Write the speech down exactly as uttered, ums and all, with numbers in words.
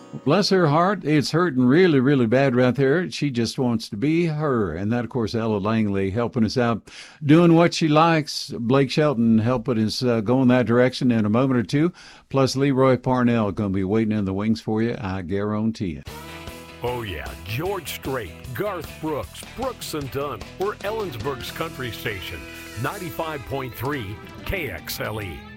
Bless her heart, it's hurting really, really bad right there. She just wants to be her. And that, of course, Ella Langley helping us out, doing what she likes. Blake Shelton helping us uh, go in that direction in a moment or two. Plus, Leroy Parnell going to be waiting in the wings for you, I guarantee it. Oh, yeah, George Strait, Garth Brooks, Brooks and Dunn. We're Ellensburg's country station, ninety-five point three K X L E.